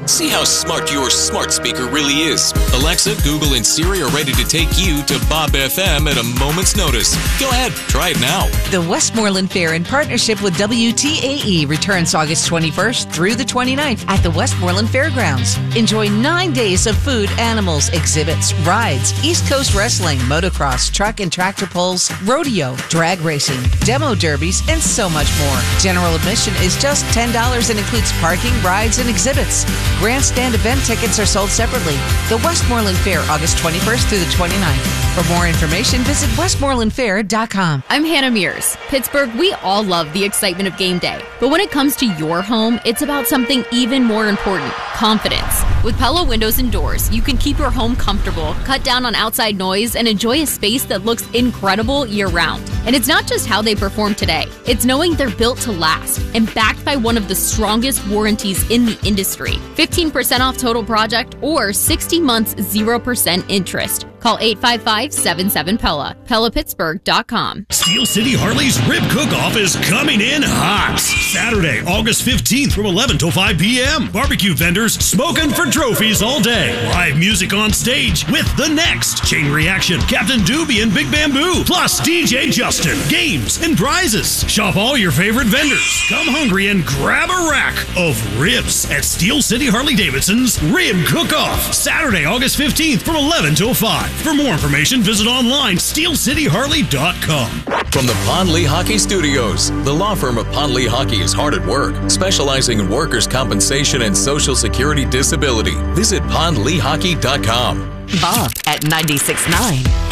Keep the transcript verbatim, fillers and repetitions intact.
See how smart your smart speaker really is. Alexa, Google, and Siri are ready to take you to Bob F M at a moment's notice. Go ahead, try it now. The Westmoreland Fair in partnership with W T A E returns August twenty-first through the twenty-ninth at the Westmoreland Fairgrounds. Enjoy nine days of food, animals, exhibits, rides, East Coast wrestling, motocross, truck and tractor pulls, rodeo, drag racing, demo derbies, and so much more. General admission is just ten dollars and includes parking, rides, and exhibits. Grandstand event tickets are sold separately. The Westmoreland Fair, August twenty-first through the twenty-ninth. For more information, visit westmoreland fair dot com. I'm Hannah Mears. Pittsburgh, we all love the excitement of game day. But when it comes to your home, it's about something even more important: confidence. With Pella Windows and Doors, you can keep your home comfortable, cut down on outside noise, and enjoy a space that looks incredible year-round. And it's not just how they perform today. It's knowing they're built to last and backed by one of the strongest warranties in the industry. fifteen percent off total project or sixty months, zero percent interest. Call eight five five, seven seven, P E L L A. Pella Pittsburgh dot com. Steel City Harley's Rib Cook-Off is coming in hot. Saturday, August fifteenth from eleven till five p.m. Barbecue vendors smoking for trophies all day. Live music on stage with The Next, Chain Reaction, Captain Doobie, and Big Bamboo. Plus D J Justin, games, and prizes. Shop all your favorite vendors. Come hungry and grab a rack of ribs at Steel City Harley-Davidson's Rib Cook-Off. Saturday, August fifteenth from eleven till five. For more information, visit online steel city harley dot com. From the Pond Lee Hockey Studios, the law firm of Pond Lee Hockey is hard at work, specializing in workers' compensation and Social Security disability. Visit pond lee hockey dot com. Bob at ninety-six point nine.